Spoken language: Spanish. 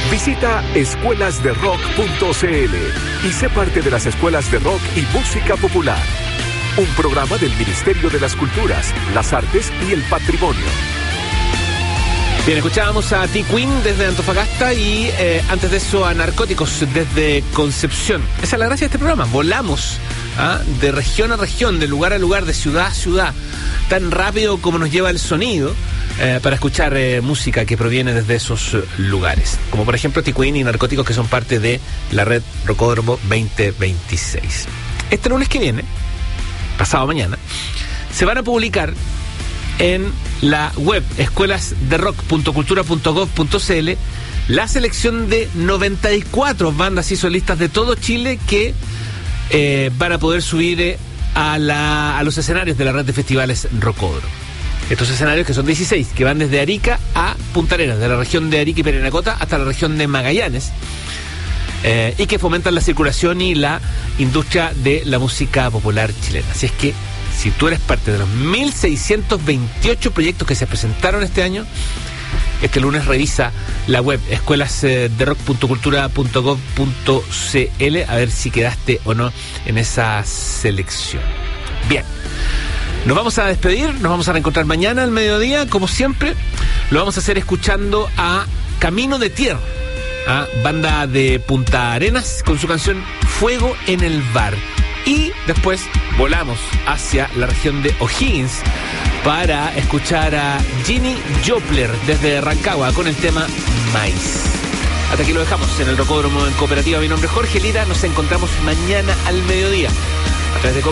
Visita escuelasderock.cl y sé parte de las escuelas de rock y música popular. Un programa del Ministerio de las Culturas, las Artes y el Patrimonio. Bien, escuchábamos a T-Queen desde Antofagasta y antes de eso a Narcóticos desde Concepción. Esa es la gracia de este programa. Volamos de región a región, de lugar a lugar, de ciudad a ciudad, tan rápido como nos lleva el sonido para escuchar música que proviene desde esos lugares. Como por ejemplo T-Queen y Narcóticos, que son parte de la red Rocódromo 2026. Este lunes que viene, pasado mañana, se van a publicar en la web escuelasderock.cultura.gov.cl la selección de 94 bandas y solistas de todo Chile que van a poder subir a los escenarios de la red de festivales Rocódromo. Estos escenarios, que son 16, que van desde Arica a Punta Arenas, de la región de Arica y Parinacota hasta la región de Magallanes, y que fomentan la circulación y la industria de la música popular chilena. Así es que si tú eres parte de los 1.628 proyectos que se presentaron este año, este lunes revisa la web escuelasderock.cultura.gov.cl a ver si quedaste o no en esa selección. Bien, nos vamos a despedir, nos vamos a reencontrar mañana al mediodía, como siempre. Lo vamos a hacer escuchando a Camino de Tierra, banda de Punta Arenas, con su canción Fuego en el Bar. Y después volamos hacia la región de O'Higgins para escuchar a Ginny Joplin desde Rancagua con el tema Maíz. Hasta aquí lo dejamos en el Rocódromo en Cooperativa. Mi nombre es Jorge Lira. Nos encontramos mañana al mediodía a través de